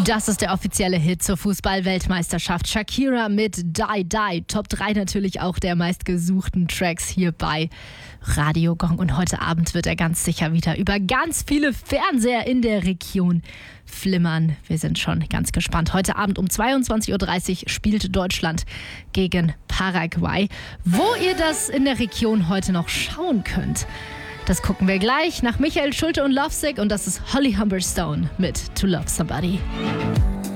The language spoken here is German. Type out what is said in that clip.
Das ist der offizielle Hit zur Fußball-Weltmeisterschaft. Shakira mit Die Die. Top 3 natürlich auch der meistgesuchten Tracks hier bei Radio Gong. Und heute Abend wird er ganz sicher wieder über ganz viele Fernseher in der Region flimmern. Wir sind schon ganz gespannt. Heute Abend um 22.30 Uhr spielt Deutschland gegen Paraguay. Wo ihr das in der Region heute noch schauen könnt, das gucken wir gleich nach Michael Schulte und Lovesick, und das ist Holly Humberstone mit To Love Somebody.